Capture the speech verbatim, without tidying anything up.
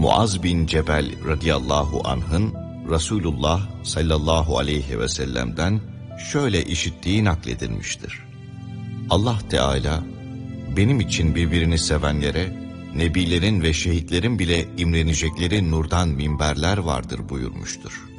Muaz bin Cebel radıyallahu anh'ın Resulullah sallallahu aleyhi ve sellem'den şöyle işittiği nakledilmiştir. Allah Teala, benim için birbirini sevenlere, nebilerin ve şehitlerin bile imrenecekleri nurdan minberler vardır buyurmuştur.